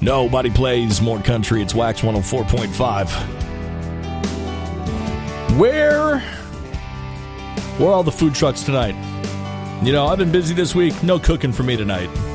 Nobody plays more country. It's Wax 104.5. Where are all the food trucks tonight? You know, I've been busy this week. No cooking for me tonight.